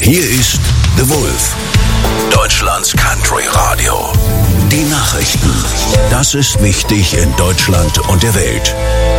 Hier ist The Wolf, Deutschlands Country Radio. Die Nachrichten. Das ist wichtig in Deutschland und der Welt.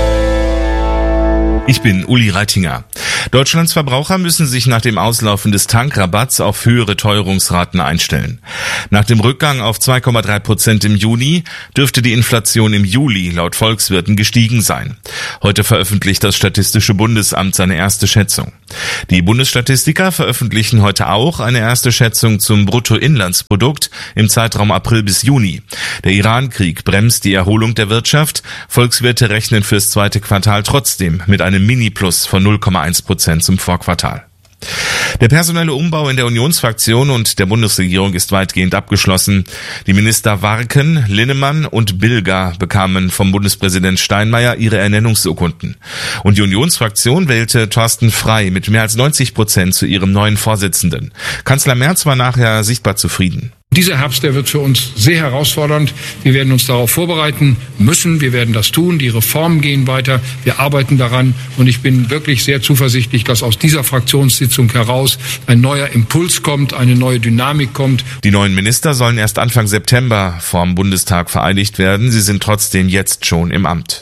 Ich bin Uli Reitinger. Deutschlands Verbraucher müssen sich nach dem Auslaufen des Tankrabatts auf höhere Teuerungsraten einstellen. Nach dem Rückgang auf 2,3% im Juni dürfte die Inflation im Juli laut Volkswirten gestiegen sein. Heute veröffentlicht das Statistische Bundesamt seine erste Schätzung. Die Bundesstatistiker veröffentlichen heute auch eine erste Schätzung zum Bruttoinlandsprodukt im Zeitraum April bis Juni. Der Iran-Krieg bremst die Erholung der Wirtschaft. Volkswirte rechnen fürs zweite Quartal trotzdem mit einem Mini-Plus von 0,1% zum Vorquartal. Der personelle Umbau in der Unionsfraktion und der Bundesregierung ist weitgehend abgeschlossen. Die Minister Warken, Linnemann und Bilger bekamen vom Bundespräsident Steinmeier ihre Ernennungsurkunden. Und die Unionsfraktion wählte Thorsten Frey mit mehr als 90% zu ihrem neuen Vorsitzenden. Kanzler Merz war nachher sichtbar zufrieden. Dieser Herbst, der wird für uns sehr herausfordernd. Wir werden uns darauf vorbereiten müssen. Wir werden das tun. Die Reformen gehen weiter. Wir arbeiten daran. Und ich bin wirklich sehr zuversichtlich, dass aus dieser Fraktionssitzung heraus ein neuer Impuls kommt, eine neue Dynamik kommt. Die neuen Minister sollen erst Anfang September vorm Bundestag vereidigt werden. Sie sind trotzdem jetzt schon im Amt.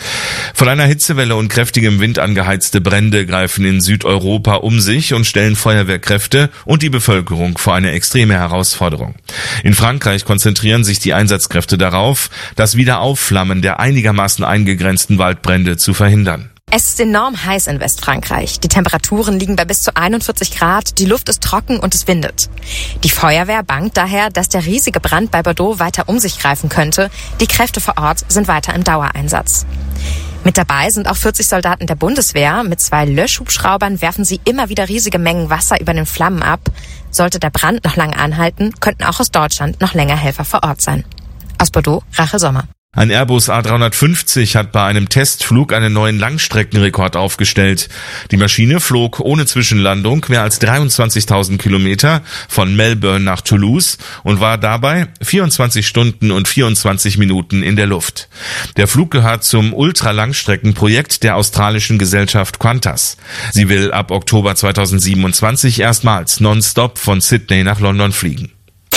Von einer Hitzewelle und kräftigem Wind angeheizte Brände greifen in Südeuropa um sich und stellen Feuerwehrkräfte und die Bevölkerung vor eine extreme Herausforderung. In Frankreich konzentrieren sich die Einsatzkräfte darauf, das Wiederaufflammen der einigermaßen eingegrenzten Waldbrände zu verhindern. Es ist enorm heiß in Westfrankreich. Die Temperaturen liegen bei bis zu 41 Grad, die Luft ist trocken und es windet. Die Feuerwehr bangt daher, dass der riesige Brand bei Bordeaux weiter um sich greifen könnte. Die Kräfte vor Ort sind weiter im Dauereinsatz. Mit dabei sind auch 40 Soldaten der Bundeswehr. Mit 2 Löschhubschraubern werfen sie immer wieder riesige Mengen Wasser über den Flammen ab. Sollte der Brand noch lange anhalten, könnten auch aus Deutschland noch länger Helfer vor Ort sein. Aus Bordeaux, Rachel Sommer. Ein Airbus A350 hat bei einem Testflug einen neuen Langstreckenrekord aufgestellt. Die Maschine flog ohne Zwischenlandung mehr als 23.000 Kilometer von Melbourne nach Toulouse und war dabei 24 Stunden und 24 Minuten in der Luft. Der Flug gehört zum Ultralangstreckenprojekt der australischen Gesellschaft Qantas. Sie will ab Oktober 2027 erstmals nonstop von Sydney nach London fliegen.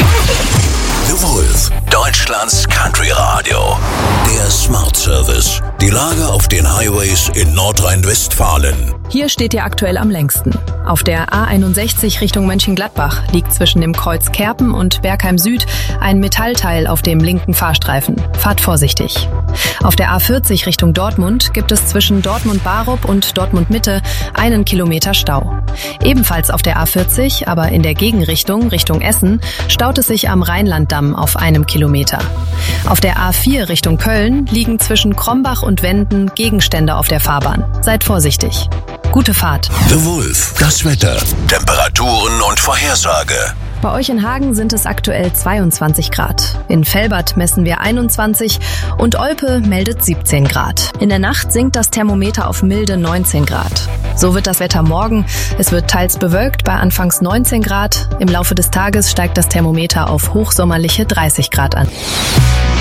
The Wolf, Deutschlands Country Radio. Der Smart Service. Die Lage auf den Highways in Nordrhein-Westfalen. Hier steht ihr aktuell am längsten. Auf der A61 Richtung Mönchengladbach liegt zwischen dem Kreuz Kerpen und Bergheim Süd ein Metallteil auf dem linken Fahrstreifen. Fahrt vorsichtig. Auf der A40 Richtung Dortmund gibt es zwischen Dortmund-Barup und Dortmund-Mitte 1 Kilometer Stau. Ebenfalls auf der A40, aber in der Gegenrichtung, Richtung Essen, staut es sich am Rheinlanddamm auf 1 Kilometer. Auf der A4 Richtung Köln liegen zwischen Krombach und Wenden Gegenstände auf der Fahrbahn. Seid vorsichtig. Gute Fahrt. The Wolf, das Wetter, Temperaturen und Vorhersage. Bei euch in Hagen sind es aktuell 22 Grad. In Velbert messen wir 21 und Olpe meldet 17 Grad. In der Nacht sinkt das Thermometer auf milde 19 Grad. So wird das Wetter morgen. Es wird teils bewölkt bei anfangs 19 Grad. Im Laufe des Tages steigt das Thermometer auf hochsommerliche 30 Grad an.